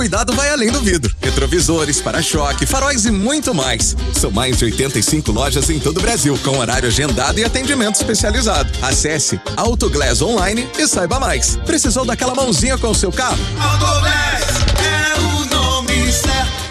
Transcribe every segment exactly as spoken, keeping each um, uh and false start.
Cuidado vai além do vidro. Retrovisores, para-choque, faróis e muito mais. São mais de oitenta e cinco lojas em todo o Brasil, com horário agendado e atendimento especializado. Acesse Autoglass Online e saiba mais. Precisou daquela mãozinha com o seu carro? Autoglass é o nome certo.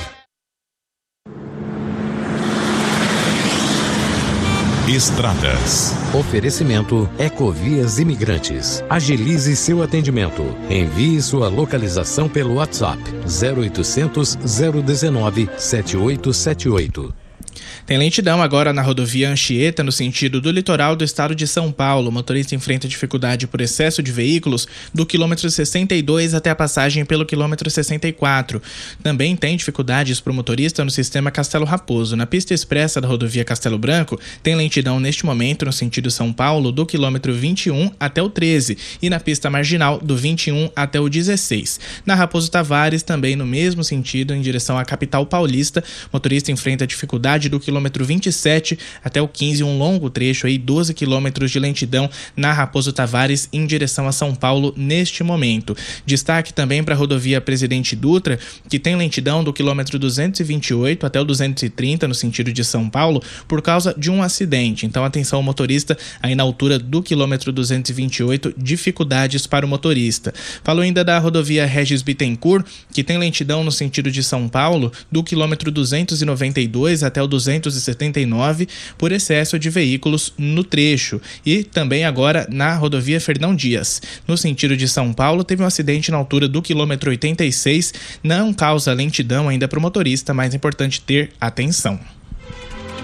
Estradas. Oferecimento Ecovias Imigrantes. Agilize seu atendimento. Envie sua localização pelo WhatsApp zero oitocentos, zero dezenove, setenta e oito setenta e oito. Tem lentidão agora na rodovia Anchieta, no sentido do litoral do estado de São Paulo. O motorista enfrenta dificuldade por excesso de veículos do quilômetro sessenta e dois até a passagem pelo quilômetro sessenta e quatro. Também tem dificuldades para o motorista no sistema Castelo Raposo. Na pista expressa da rodovia Castelo Branco, tem lentidão neste momento no sentido São Paulo do quilômetro vinte e um até o treze e na pista marginal do vinte e um até o dezesseis. Na Raposo Tavares, também no mesmo sentido, em direção à capital paulista, o motorista enfrenta dificuldade do quilômetro vinte e sete até o quinze, um longo trecho aí, doze quilômetros de lentidão na Raposo Tavares em direção a São Paulo neste momento. Destaque também para a rodovia Presidente Dutra, que tem lentidão do quilômetro duzentos e vinte e oito até o duzentos e trinta no sentido de São Paulo por causa de um acidente. Então atenção motorista aí na altura do quilômetro duzentos e vinte e oito, dificuldades para o motorista. Falou ainda da rodovia Regis Bittencourt, que tem lentidão no sentido de São Paulo do quilômetro duzentos e noventa e dois até o duzentos e setenta e nove por excesso de veículos no trecho. E também agora na rodovia Fernão Dias. No sentido de São Paulo, teve um acidente na altura do quilômetro oitenta e seis. Não causa lentidão ainda para o motorista, mas é importante ter atenção.